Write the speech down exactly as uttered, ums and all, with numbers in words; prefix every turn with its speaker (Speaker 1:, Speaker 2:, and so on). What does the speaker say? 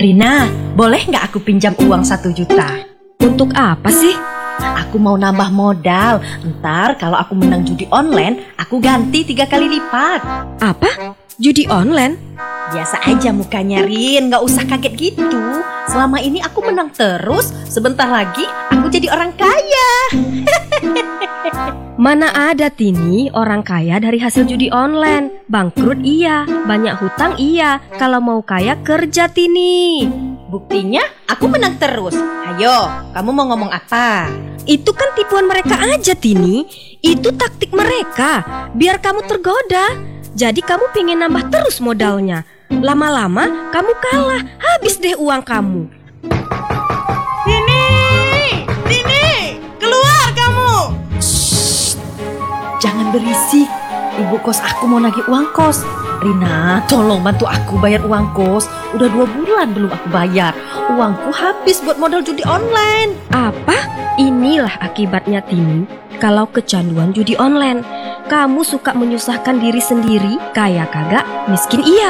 Speaker 1: Rina, boleh nggak aku pinjam uang satu juta?
Speaker 2: Untuk apa sih?
Speaker 1: Aku mau nambah modal. Ntar kalau aku menang judi online, aku ganti tiga kali lipat.
Speaker 2: Apa? Judi online?
Speaker 1: Biasa aja mukanya, Rin, nggak usah kaget gitu. Selama ini aku menang terus, sebentar lagi aku jadi orang kaya.
Speaker 2: Mana ada Tini orang kaya dari hasil judi online. Bangkrut iya, banyak hutang iya. Kalau mau kaya kerja Tini.
Speaker 1: Buktinya aku menang terus. Ayo, kamu mau ngomong apa?
Speaker 2: Itu kan tipuan mereka aja Tini. Itu taktik mereka, biar kamu tergoda. Jadi kamu pengen nambah terus modalnya. Lama-lama kamu kalah, habis deh uang kamu.
Speaker 1: Tini, Tini, keluar kamu. Shh, jangan berisik. Ibu kos aku mau nagih uang kos. Rina, tolong bantu aku bayar uang kos. Udah dua bulan belum aku bayar. Uangku habis buat modal judi online.
Speaker 2: Apa? Inilah akibatnya Tini kalau kecanduan judi online. Kamu suka menyusahkan diri sendiri, kaya kagak, miskin iya.